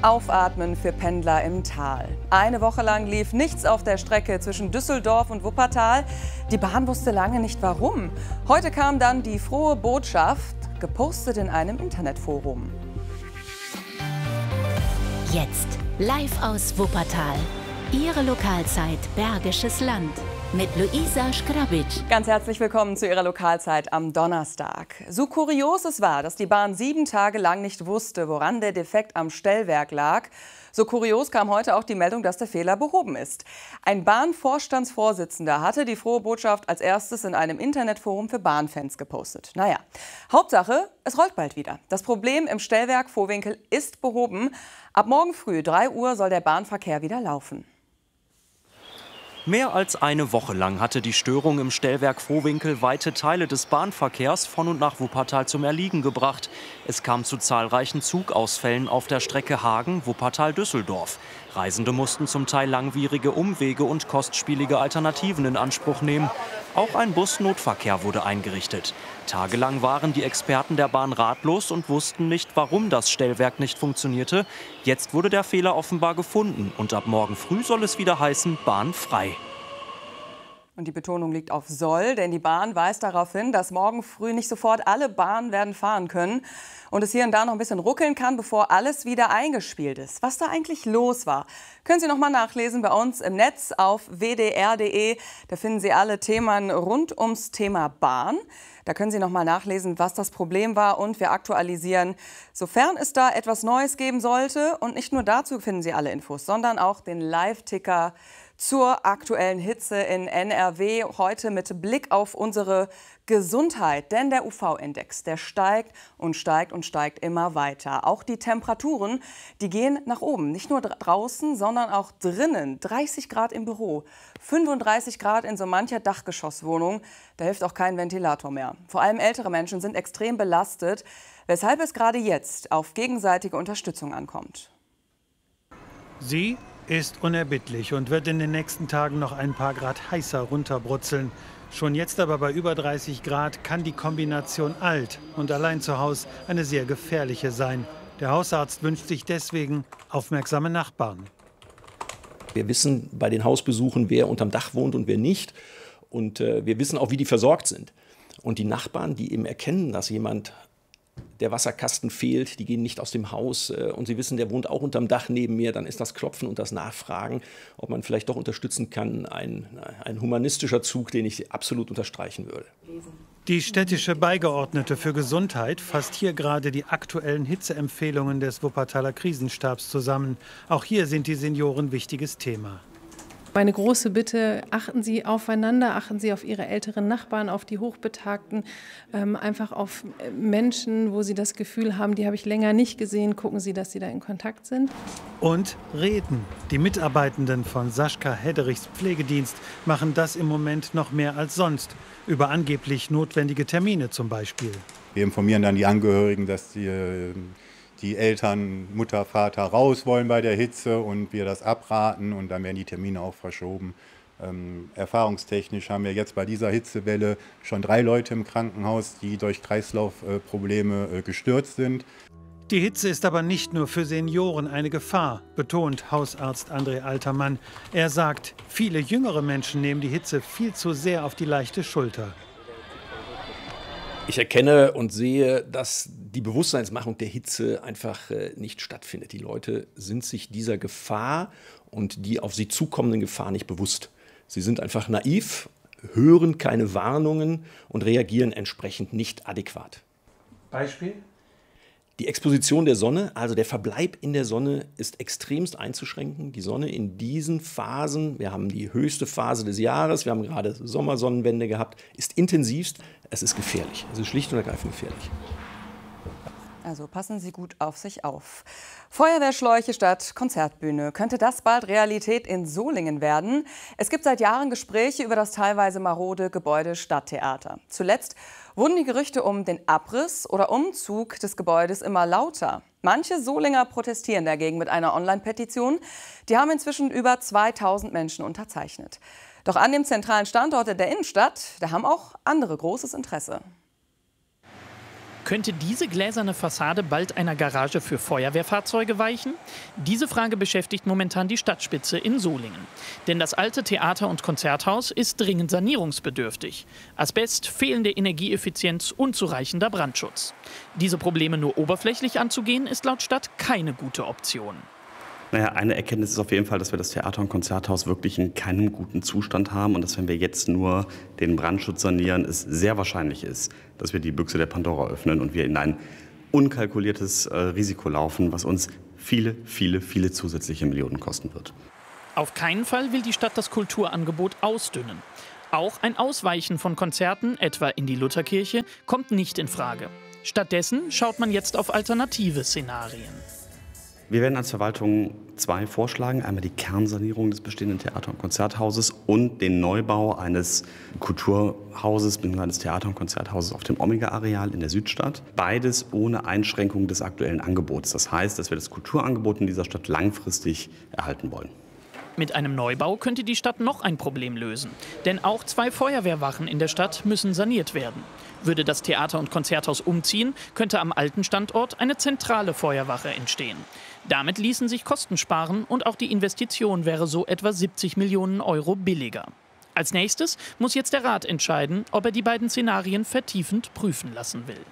Aufatmen für Pendler im Tal. Eine Woche lang lief nichts auf der Strecke zwischen Düsseldorf und Wuppertal. Die Bahn wusste lange nicht warum. Heute kam dann die frohe Botschaft, gepostet in einem Internetforum. Jetzt live aus Wuppertal. Ihre Lokalzeit Bergisches Land mit Luisa Schgrabic. Ganz herzlich willkommen zu Ihrer Lokalzeit am Donnerstag. So kurios es war, dass die Bahn 7 Tage lang nicht wusste, woran der Defekt am Stellwerk lag, so kurios kam heute auch die Meldung, dass der Fehler behoben ist. Ein Bahnvorstandsvorsitzender hatte die frohe Botschaft als erstes in einem Internetforum für Bahnfans gepostet. Naja, Hauptsache, es rollt bald wieder. Das Problem im Stellwerk Vohwinkel ist behoben. Ab morgen früh 3 Uhr soll der Bahnverkehr wieder laufen. Mehr als eine Woche lang hatte die Störung im Stellwerk Vohwinkel weite Teile des Bahnverkehrs von und nach Wuppertal zum Erliegen gebracht. Es kam zu zahlreichen Zugausfällen auf der Strecke Hagen-Wuppertal-Düsseldorf. Reisende mussten zum Teil langwierige Umwege und kostspielige Alternativen in Anspruch nehmen. Auch ein Busnotverkehr wurde eingerichtet. Tagelang waren die Experten der Bahn ratlos und wussten nicht, warum das Stellwerk nicht funktionierte. Jetzt wurde der Fehler offenbar gefunden und ab morgen früh soll es wieder heißen, Bahn frei. Und die Betonung liegt auf soll, denn die Bahn weist darauf hin, dass morgen früh nicht sofort alle Bahnen werden fahren können und es hier und da noch ein bisschen ruckeln kann, bevor alles wieder eingespielt ist. Was da eigentlich los war, können Sie noch mal nachlesen bei uns im Netz auf wdr.de. Da finden Sie alle Themen rund ums Thema Bahn. Da können Sie noch mal nachlesen, was das Problem war, und wir aktualisieren, sofern es da etwas Neues geben sollte. Und nicht nur dazu finden Sie alle Infos, sondern auch den Live-Ticker zur aktuellen Hitze in NRW. Heute mit Blick auf unsere Gesundheit. Denn der UV-Index, der steigt und steigt und steigt immer weiter. Auch die Temperaturen, die gehen nach oben. Nicht nur draußen, sondern auch drinnen. 30 Grad im Büro, 35 Grad in so mancher Dachgeschosswohnung. Da hilft auch kein Ventilator mehr. Vor allem ältere Menschen sind extrem belastet, weshalb es gerade jetzt auf gegenseitige Unterstützung ankommt. Sie ist unerbittlich und wird in den nächsten Tagen noch ein paar Grad heißer runterbrutzeln. Schon jetzt aber bei über 30 Grad kann die Kombination alt und allein zu Hause eine sehr gefährliche sein. Der Hausarzt wünscht sich deswegen aufmerksame Nachbarn. Wir wissen bei den Hausbesuchen, wer unterm Dach wohnt und wer nicht. Und wir wissen auch, wie die versorgt sind. Und die Nachbarn, die eben erkennen, dass jemand, der Wasserkasten fehlt, die gehen nicht aus dem Haus und sie wissen, der wohnt auch unterm Dach neben mir, dann ist das Klopfen und das Nachfragen, ob man vielleicht doch unterstützen kann, ein humanistischer Zug, den ich absolut unterstreichen würde. Die städtische Beigeordnete für Gesundheit fasst hier gerade die aktuellen Hitzeempfehlungen des Wuppertaler Krisenstabs zusammen. Auch hier sind die Senioren wichtiges Thema. Meine große Bitte, achten Sie aufeinander, achten Sie auf Ihre älteren Nachbarn, auf die Hochbetagten, einfach auf Menschen, wo Sie das Gefühl haben, die habe ich länger nicht gesehen, gucken Sie, dass Sie da in Kontakt sind. Und reden. Die Mitarbeitenden von Sascha Hederichs Pflegedienst machen das im Moment noch mehr als sonst. Über angeblich notwendige Termine zum Beispiel. Wir informieren dann die Angehörigen, dass die Eltern, Mutter, Vater raus wollen bei der Hitze und wir das abraten, und dann werden die Termine auch verschoben. Erfahrungstechnisch haben wir jetzt bei dieser Hitzewelle schon 3 Leute im Krankenhaus, die durch Kreislaufprobleme gestürzt sind. Die Hitze ist aber nicht nur für Senioren eine Gefahr, betont Hausarzt André Altermann. Er sagt, viele jüngere Menschen nehmen die Hitze viel zu sehr auf die leichte Schulter. Ich erkenne und sehe, dass die Bewusstseinsmachung der Hitze einfach nicht stattfindet. Die Leute sind sich dieser Gefahr und die auf sie zukommenden Gefahr nicht bewusst. Sie sind einfach naiv, hören keine Warnungen und reagieren entsprechend nicht adäquat. Beispiel? Die Exposition der Sonne, also der Verbleib in der Sonne, ist extremst einzuschränken. Die Sonne in diesen Phasen, wir haben die höchste Phase des Jahres, wir haben gerade Sommersonnenwende gehabt, ist intensivst. Es ist gefährlich. Es ist schlicht und ergreifend gefährlich. Also passen Sie gut auf sich auf. Feuerwehrschläuche statt Konzertbühne. Könnte das bald Realität in Solingen werden? Es gibt seit Jahren Gespräche über das teilweise marode Gebäude Stadttheater. Zuletzt wurden die Gerüchte um den Abriss oder Umzug des Gebäudes immer lauter. Manche Solinger protestieren dagegen mit einer Online-Petition. Die haben inzwischen über 2000 Menschen unterzeichnet. Doch an dem zentralen Standort in der Innenstadt, da haben auch andere großes Interesse. Könnte diese gläserne Fassade bald einer Garage für Feuerwehrfahrzeuge weichen? Diese Frage beschäftigt momentan die Stadtspitze in Solingen. Denn das alte Theater- und Konzerthaus ist dringend sanierungsbedürftig. Asbest, fehlende Energieeffizienz, unzureichender Brandschutz. Diese Probleme nur oberflächlich anzugehen, ist laut Stadt keine gute Option. Naja, eine Erkenntnis ist auf jeden Fall, dass wir das Theater- und Konzerthaus wirklich in keinem guten Zustand haben und dass, wenn wir jetzt nur den Brandschutz sanieren, es sehr wahrscheinlich ist, dass wir die Büchse der Pandora öffnen und wir in ein unkalkuliertes Risiko laufen, was uns viele zusätzliche Millionen kosten wird. Auf keinen Fall will die Stadt das Kulturangebot ausdünnen. Auch ein Ausweichen von Konzerten, etwa in die Lutherkirche, kommt nicht in Frage. Stattdessen schaut man jetzt auf alternative Szenarien. Wir werden als Verwaltung 2 vorschlagen. Einmal die Kernsanierung des bestehenden Theater- und Konzerthauses und den Neubau eines Kulturhauses bzw. eines Theater- und Konzerthauses auf dem Omega-Areal in der Südstadt. Beides ohne Einschränkung des aktuellen Angebots. Das heißt, dass wir das Kulturangebot in dieser Stadt langfristig erhalten wollen. Mit einem Neubau könnte die Stadt noch ein Problem lösen. Denn auch 2 Feuerwehrwachen in der Stadt müssen saniert werden. Würde das Theater- und Konzerthaus umziehen, könnte am alten Standort eine zentrale Feuerwache entstehen. Damit ließen sich Kosten sparen und auch die Investition wäre so etwa 70 Millionen Euro billiger. Als nächstes muss jetzt der Rat entscheiden, ob er die beiden Szenarien vertiefend prüfen lassen will.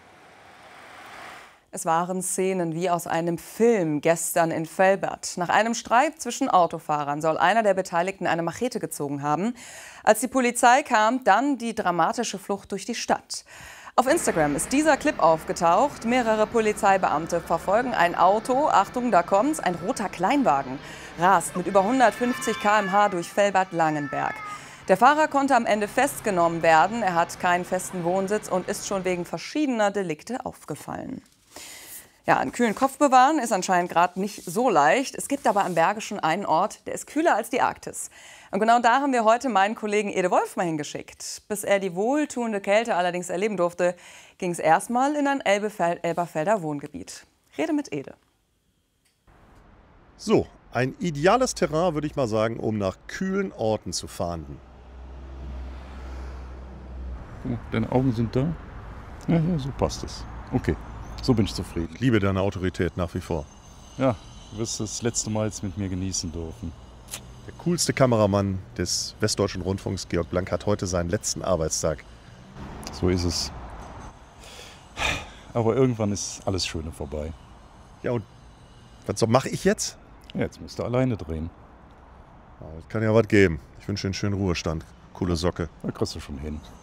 Es waren Szenen wie aus einem Film gestern in Velbert. Nach einem Streit zwischen Autofahrern soll einer der Beteiligten eine Machete gezogen haben. Als die Polizei kam, dann die dramatische Flucht durch die Stadt. Auf Instagram ist dieser Clip aufgetaucht. Mehrere Polizeibeamte verfolgen ein Auto. Achtung, da kommt's, ein roter Kleinwagen rast mit über 150 km/h durch Velbert-Langenberg. Der Fahrer konnte am Ende festgenommen werden. Er hat keinen festen Wohnsitz und ist schon wegen verschiedener Delikte aufgefallen. Ja, einen kühlen Kopf bewahren ist anscheinend gerade nicht so leicht. Es gibt aber am Bergischen einen Ort, der ist kühler als die Arktis. Und genau da haben wir heute meinen Kollegen Ede Wolf mal hingeschickt. Bis er die wohltuende Kälte allerdings erleben durfte, ging es erstmal in ein Elberfelder Wohngebiet. Rede mit Ede. So, ein ideales Terrain, würde ich mal sagen, um nach kühlen Orten zu fahnden. Oh, deine Augen sind da? Ja, so passt es. Okay. So bin ich zufrieden. Ich liebe deine Autorität nach wie vor. Ja, du wirst das letzte Mal jetzt mit mir genießen dürfen. Der coolste Kameramann des Westdeutschen Rundfunks, Georg Blank, hat heute seinen letzten Arbeitstag. So ist es. Aber irgendwann ist alles Schöne vorbei. Ja, und was mache ich jetzt? Ja, jetzt musst du alleine drehen. Ja, das kann ja was geben. Ich wünsche dir einen schönen Ruhestand. Coole Socke. Da kriegst du schon hin.